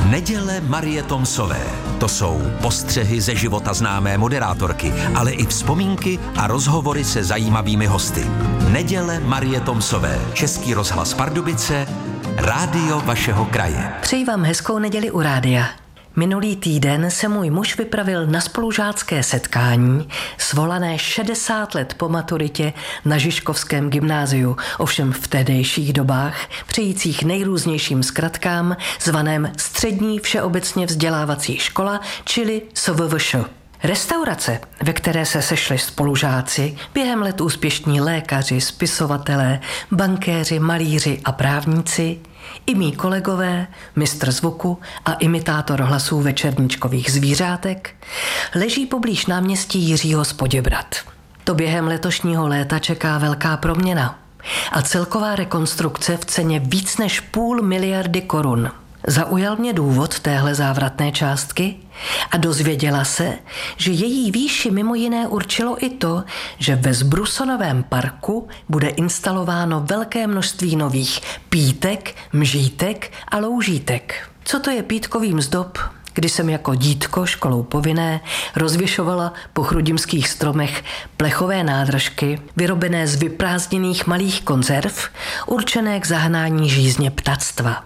Neděle Marie Tomsové. To jsou postřehy ze života známé moderátorky, ale i vzpomínky a rozhovory se zajímavými hosty. Neděle Marie Tomsové. Český rozhlas Pardubice, rádio vašeho kraje. Přeji vám hezkou neděli u rádia. Minulý týden se můj muž vypravil na spolužácké setkání, svolané 60 let po maturitě na Žižkovském gymnáziu, ovšem v tehdejších dobách, přejících nejrůznějším zkratkám, zvaném Střední všeobecně vzdělávací škola, čili SVVŠ. Restaurace, ve které se sešli spolužáci, během let úspěšní lékaři, spisovatelé, bankéři, malíři a právníci, i mí kolegové, mistr zvuku a imitátor hlasů večerníčkových zvířátek, leží poblíž náměstí Jiřího z Poděbrad. To během letošního léta čeká velká proměna a celková rekonstrukce v ceně víc než 500 miliardy korun. Zaujal mě důvod téhle závratné částky a dozvěděla se, že její výši mimo jiné určilo i to, že ve Zbrusonovém parku bude instalováno velké množství nových pítek, mžítek a loužítek. Co to je pítkovým zdob? Když jsem jako dítko školou povinné rozvěšovala po chrudimských stromech plechové nádržky vyrobené z vyprázdněných malých konzerv, určené k zahnání žízně ptactva.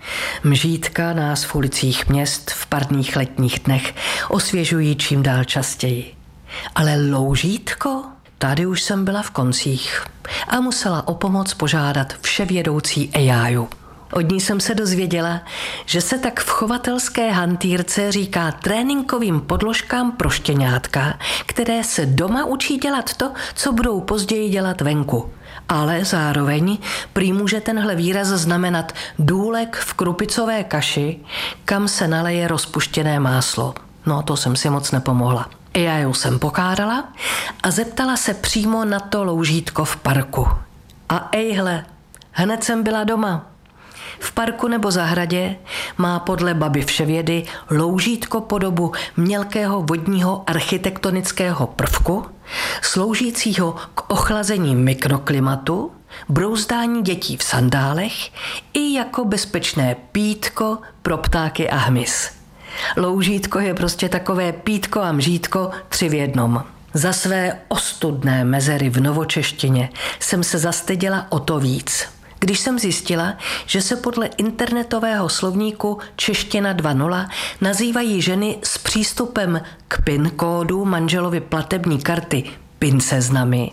Mžítka nás v ulicích měst v parních letních dnech osvěžují čím dál častěji. Ale loužítko? Tady už jsem byla v koncích a musela o pomoc požádat vševědoucí Ejáju. Od ní jsem se dozvěděla, že se tak v chovatelské hantýrce říká tréninkovým podložkám pro štěňátka, které se doma učí dělat to, co budou později dělat venku. Ale zároveň prý může tenhle výraz znamenat důlek v krupicové kaši, kam se naleje rozpuštěné máslo. No, to jsem si moc nepomohla. Já ju jsem pokádala a zeptala se přímo na to loužítko v parku. A ejhle, hned jsem byla doma. V parku nebo zahradě má podle baby vševědy loužítko podobu mělkého vodního architektonického prvku, sloužícího k ochlazení mikroklimatu, brouzdání dětí v sandálech i jako bezpečné pítko pro ptáky a hmyz. Loužítko je prostě takové pítko a mžítko 3 v jednom. Za své ostudné mezery v novočeštině jsem se zastyděla o to víc, když jsem zjistila, že se podle internetového slovníku Čeština 2.0 nazývají ženy s přístupem k PIN kódu manželovy platební karty pinceznami.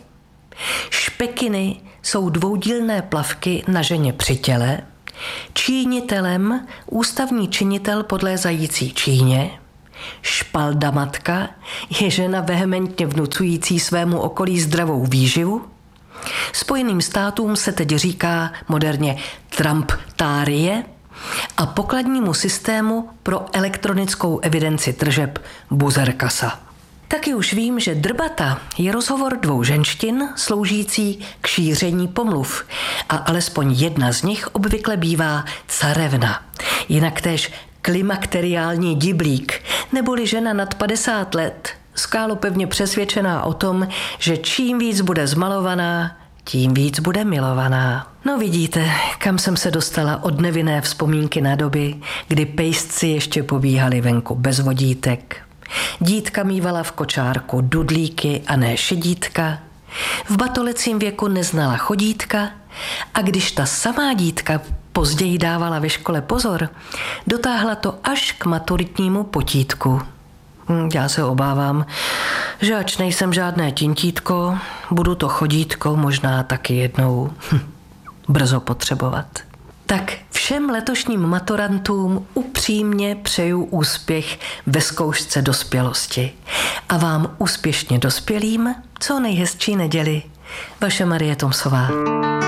Špekiny jsou dvoudílné plavky na ženě při těle, čínitelem ústavní činitel podlézající číně, špaldamatka je žena vehementně vnucující svému okolí zdravou výživu, Spojeným státům se teď říká moderně Trumptárie a pokladnímu systému pro elektronickou evidenci tržeb buzerkasa. Taky už vím, že drbata je rozhovor 2 ženštin sloužící k šíření pomluv a alespoň jedna z nich obvykle bývá carevna, jinak též klimakteriální diblík, neboli žena nad 50 let, skálopevně přesvědčená o tom, že čím víc bude zmalovaná, tím víc bude milovaná. No vidíte, kam jsem se dostala od nevinné vzpomínky na doby, kdy pejsci ještě pobíhali venku bez vodítek. Dítka mívala v kočárku dudlíky a ne šedítka. V batolecím věku neznala chodítka a když ta samá dítka později dávala ve škole pozor, dotáhla to až k maturitnímu potítku. Já se obávám, že ač nejsem žádné tintítko, budu to chodítko možná taky jednou brzo potřebovat. Tak všem letošním maturantům upřímně přeju úspěch ve zkoušce dospělosti. A vám úspěšně dospělým co nejhezčí neděli. Vaše Marie Tomsová.